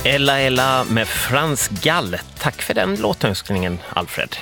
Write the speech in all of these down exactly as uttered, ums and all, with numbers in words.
Ella Ella med Frans Gall. Tack för den låtönskningen, Alfred.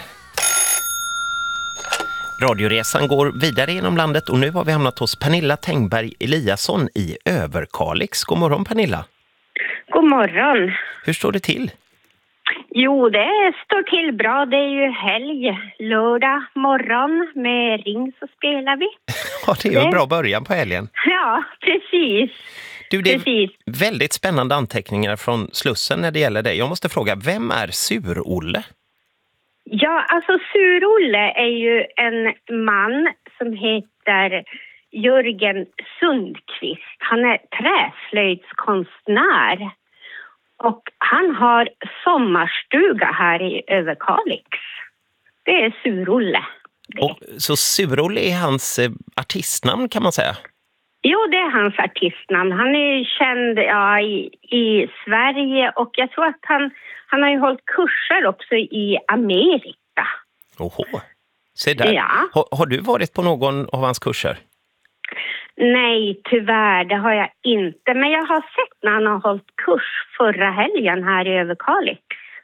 Radioresan går vidare genom landet och nu har vi hamnat hos Pernilla Tengberg Eliasson i Överkalix. God morgon, Pernilla. God morgon. Hur står det till? Jo, det står till bra. Det är ju helg, lördag morgon. Med Ring så spelar vi. Ja, det är ju en bra början på helgen. Ja, precis. Du, det är precis. väldigt spännande anteckningar från Slussen när det gäller dig. Jag måste fråga, vem är Sur-Olle? Ja, alltså Sur-Olle är ju en man som heter Jörgen Sundqvist. Han är träslöjdskonstnär. Och han har sommarstuga här i Överkalix. Det är Sur-Olle. Och, så Sur-Olle är hans eh, artistnamn, kan man säga? Jo, det är hans artistnamn. Han är ju känd ja, i, i Sverige och jag tror att han, han har ju hållit kurser också i Amerika. Oho, se där. Ja. Har, har du varit på någon av hans kurser? Nej, tyvärr, det har jag inte. Men jag har sett när han har hållit kurs förra helgen här i Överkalix.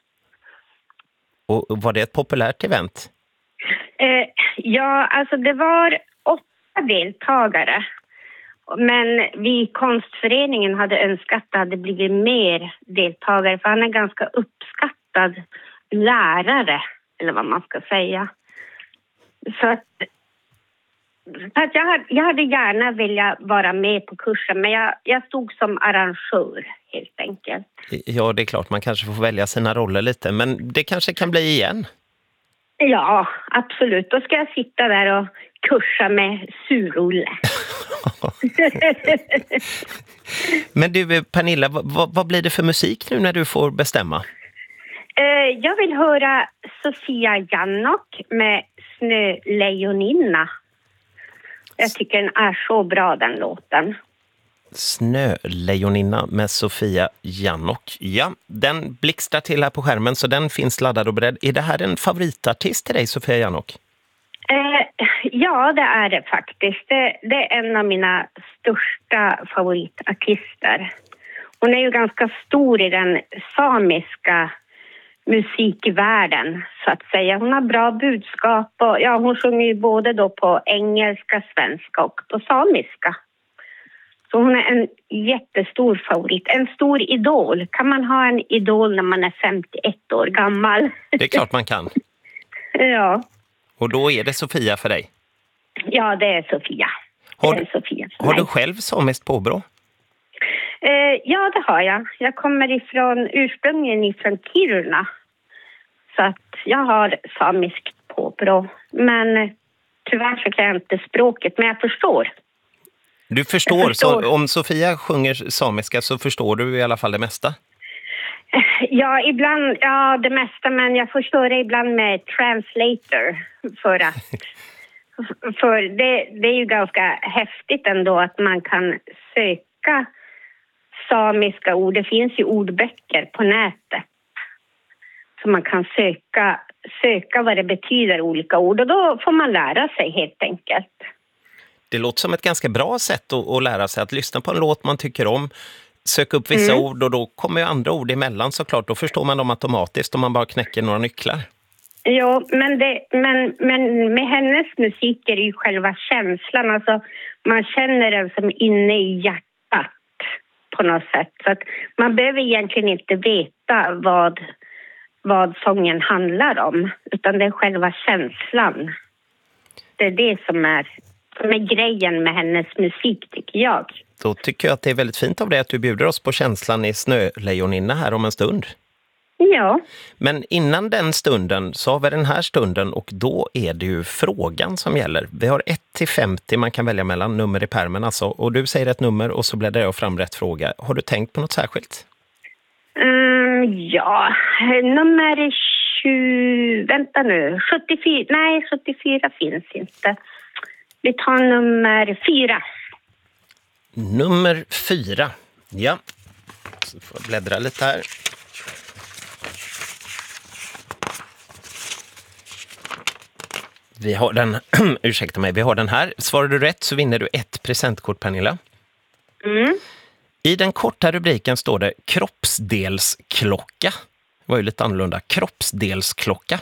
Och var det ett populärt event? Eh, ja, alltså det var åtta deltagare. Men vi i konstföreningen hade önskat att det hade blivit mer deltagare. För han är ganska uppskattad lärare, eller vad man ska säga. Så att... Att jag, hade, jag hade gärna velat vara med på kursen, men jag, jag stod som arrangör helt enkelt. Ja, det är klart, man kanske får välja sina roller lite, men det kanske kan bli igen. Ja, absolut. Då ska jag sitta där och kursa med Sur-Olle. Men du, Pernilla, vad, vad blir det för musik nu när du får bestämma? Uh, jag vill höra Sofia Jannok med Snölejoninna. Jag tycker den är så bra, den låten. Snölejoninna med Sofia Jannok. Ja, den blixtrar till här på skärmen så den finns laddad och beredd. Är det här en favoritartist till dig, Sofia Jannok? Eh, ja, det är det faktiskt. Det, det är en av mina största favoritartister. Hon är ju ganska stor i den samiska musikvärlden, så att säga. Hon har bra budskap och ja, hon sjunger ju både då på engelska, svenska och på samiska. Så hon är en jättestor favorit. En stor idol. Kan man ha en idol när man är femtioett år gammal? Det är klart man kan. Ja. Och då är det Sofia för dig? Ja, det är Sofia. Har, det är Sofia har du själv samiskt påbrå? Eh, ja, det har jag. Jag kommer ifrån, ursprungligen ifrån Kiruna. Så att jag har samiskt påbrå. Men tyvärr så kan jag inte språket, men jag förstår. Du förstår, jag förstår. Så om Sofia sjunger samiska så förstår du i alla fall det mesta? Ja, ibland, ja det mesta, men jag förstår det ibland med translator för att för det, det är ju ganska häftigt ändå att man kan söka samiska ord. Det finns ju ordböcker på nätet så man kan söka, söka vad det betyder olika ord och då får man lära sig helt enkelt. Det låter som ett ganska bra sätt att, att lära sig att lyssna på en låt man tycker om, söka upp vissa mm. ord och då kommer ju andra ord emellan såklart. Då förstår man dem automatiskt om man bara knäcker några nycklar. Ja, men, det, men, men med hennes musik är det ju själva känslan. Alltså, man känner den som inne i hjärtat på något sätt. Så att man behöver egentligen inte veta vad, vad sången handlar om. Utan det är själva känslan. Det är det som är, som är grejen med hennes musik, tycker jag. Då tycker jag att det är väldigt fint av dig att du bjuder oss på känslan i Snölejoninna här om en stund. Ja. Men innan den stunden så har vi den här stunden och då är det ju frågan som gäller. Vi har ett till femtio man kan välja mellan, nummer i pärmen alltså. Och du säger ett nummer och så bläddrar jag fram rätt fråga. Har du tänkt på något särskilt? Mm, ja, nummer tjugo, vänta nu, sjuttiofyra, nej sjuttiofyra finns inte. Vi tar nummer fyra. Nummer fyra, ja. Så får jag bläddra lite här. Vi har den, ursäkta mig, vi har den här. Svarar du rätt så vinner du ett presentkort, Pernilla. Mm. I den korta rubriken står det kroppsdelsklocka. Det var ju lite annorlunda. Kroppsdelsklocka.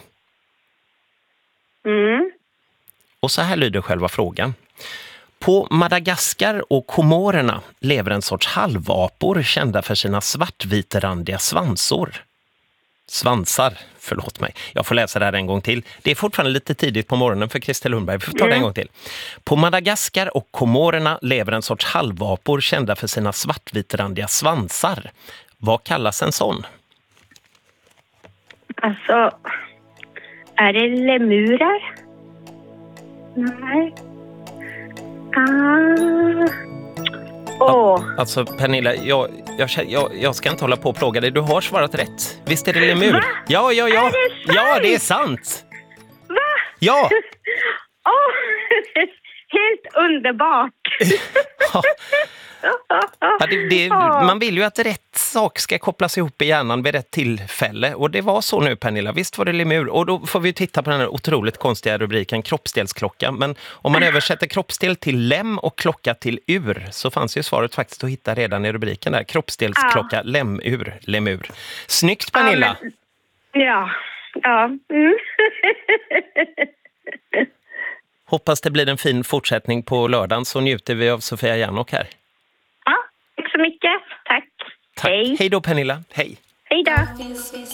Mm. Och så här lyder själva frågan. På Madagaskar och Komorerna lever en sorts halvapor kända för sina svartviterandiga svansor. Svansar, förlåt mig. Jag får läsa det här en gång till. Det är fortfarande lite tidigt på morgonen för Christer Lundberg. Vi får ta mm. det en gång till. På Madagaskar och Komorerna lever en sorts halvapor kända för sina svartvitrandiga svansar. Vad kallas en sån? Alltså, är det lemurer? Nej. Ah. Åh. Alltså Pernilla, jag, jag, jag, jag ska inte hålla på och plåga dig. Du har svarat rätt. Visst är det lemur? Va? Ja, ja, ja. Är det sant? Ja, det är sant. Va? Ja. Åh, helt underbart. Ja. Ja, det, det, man vill ju att rätt sak ska kopplas ihop i hjärnan vid rätt tillfälle. Och det var så nu, Pernilla. Visst var det lemur. Och då får vi titta på den här otroligt konstiga rubriken kroppsdelsklocka. Men om man översätter kroppsdel till lem och klocka till ur så fanns ju svaret faktiskt att hitta redan i rubriken där. Kroppsdelsklocka, ja. Lemur, lemur. Snyggt, Pernilla. Ja. Men, ja. ja. Mm. Hoppas det blir en fin fortsättning på lördagen, så njuter vi av Sofia Jannok här. Ja, tack så mycket. Tack. Tack. Hej. Hej då, Pernilla. Hej. Hej då.